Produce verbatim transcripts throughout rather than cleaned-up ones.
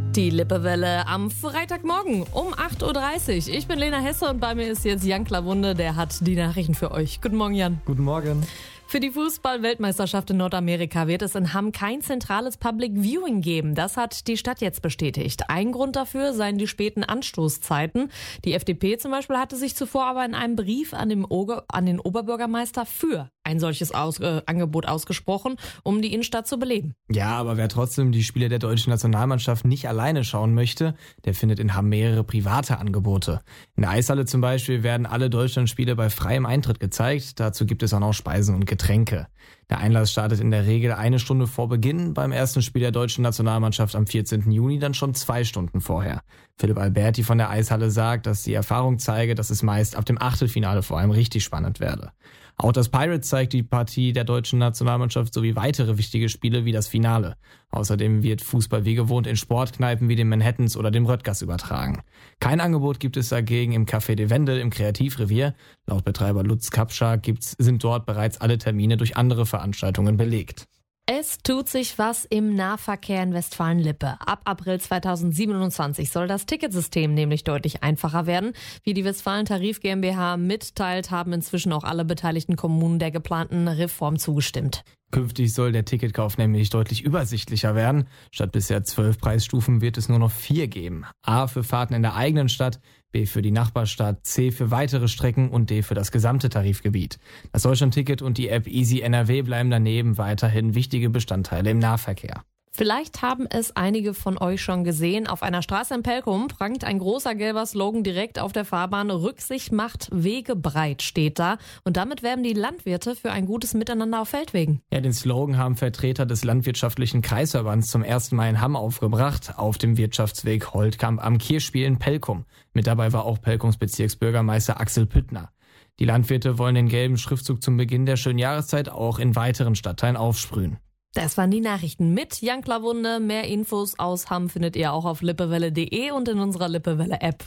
Die Lippewelle am Freitagmorgen um acht Uhr dreißig. Ich bin Lena Hesse und bei mir ist jetzt Jan Klawunde, der hat die Nachrichten für euch. Guten Morgen, Jan. Guten Morgen. Für die Fußball-Weltmeisterschaft in Nordamerika wird es in Hamm kein zentrales Public Viewing geben. Das hat die Stadt jetzt bestätigt. Ein Grund dafür seien die späten Anstoßzeiten. Die F D P zum Beispiel hatte sich zuvor aber in einem Brief an den, Oger, an den Oberbürgermeister für ein solches Aus, äh, Angebot ausgesprochen, um die Innenstadt zu beleben. Ja, aber wer trotzdem die Spiele der deutschen Nationalmannschaft nicht alleine schauen möchte, der findet in Hamm mehrere private Angebote. In der Eishalle zum Beispiel werden alle Deutschlandspiele bei freiem Eintritt gezeigt. Dazu gibt es auch noch Speisen und Getränke. Der Einlass startet in der Regel eine Stunde vor Beginn, beim ersten Spiel der deutschen Nationalmannschaft am vierzehnten Juni dann schon zwei Stunden vorher. Philipp Alberti von der Eishalle sagt, dass die Erfahrung zeige, dass es meist ab dem Achtelfinale vor allem richtig spannend werde. Auch das Pirates zeigt die Partie der deutschen Nationalmannschaft sowie weitere wichtige Spiele wie das Finale. Außerdem wird Fußball wie gewohnt in Sportkneipen wie dem Manhattans oder dem Röttgers übertragen. Kein Angebot gibt es dagegen im Café de Wendel im Kreativrevier. Laut Betreiber Lutz Kapscha gibt's, sind dort bereits alle Termine durch andere Veranstaltungen belegt. Es tut sich was im Nahverkehr in Westfalen-Lippe. Ab April zweitausendsiebenundzwanzig soll das Ticketsystem nämlich deutlich einfacher werden. Wie die Westfalen Tarif GmbH mitteilt, haben inzwischen auch alle beteiligten Kommunen der geplanten Reform zugestimmt. Künftig soll der Ticketkauf nämlich deutlich übersichtlicher werden. Statt bisher zwölf Preisstufen wird es nur noch vier geben. A für Fahrten in der eigenen Stadt, B für die Nachbarstadt, C für weitere Strecken und D für das gesamte Tarifgebiet. Das Deutschlandticket und die App Easy N R W bleiben daneben weiterhin wichtige Bestandteile im Nahverkehr. Vielleicht haben es einige von euch schon gesehen. Auf einer Straße in Pelkum prangt ein großer gelber Slogan direkt auf der Fahrbahn. Rücksicht macht Wege breit steht da. Und damit werben die Landwirte für ein gutes Miteinander auf Feldwegen. Ja, den Slogan haben Vertreter des landwirtschaftlichen Kreisverbands zum ersten Mal in Hamm aufgebracht. Auf dem Wirtschaftsweg Holtkamp am Kirchspiel in Pelkum. Mit dabei war auch Pelkums Bezirksbürgermeister Axel Püttner. Die Landwirte wollen den gelben Schriftzug zum Beginn der schönen Jahreszeit auch in weiteren Stadtteilen aufsprühen. Das waren die Nachrichten mit Jan Klawunde. Mehr Infos aus Hamm findet ihr auch auf lippewelle punkt de und in unserer Lippewelle-App.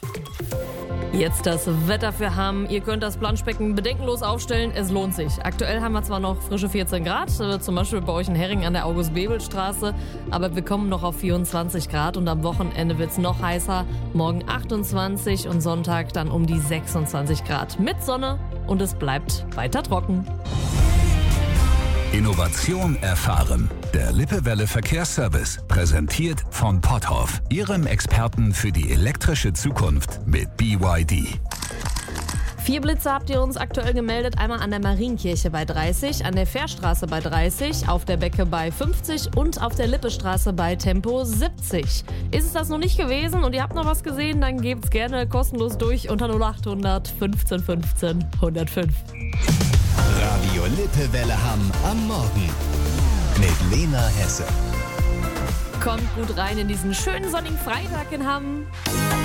Jetzt das Wetter für Hamm. Ihr könnt das Planschbecken bedenkenlos aufstellen. Es lohnt sich. Aktuell haben wir zwar noch frische vierzehn Grad, zum Beispiel bei euch in Hering an der August-Bebel-Straße, aber wir kommen noch auf vierundzwanzig Grad und am Wochenende wird es noch heißer. Morgen achtundzwanzig und Sonntag dann um die sechsundzwanzig Grad mit Sonne und es bleibt weiter trocken. Innovation erfahren. Der Lippewelle Verkehrsservice, präsentiert von Potthoff, Ihrem Experten für die elektrische Zukunft mit B Y D. Vier Blitze habt ihr uns aktuell gemeldet. Einmal an der Marienkirche bei dreißig, an der Fährstraße bei dreißig, auf der Becke bei fünfzig und auf der Lippestraße bei Tempo siebzig. Ist es das noch nicht gewesen und ihr habt noch was gesehen, dann gebt's gerne kostenlos durch unter null acht hundert fünfzehn fünfzehn hundertfünf. Radio Lippewelle Hamm am Morgen mit Lena Hesse. Kommt gut rein in diesen schönen sonnigen Freitag in Hamm.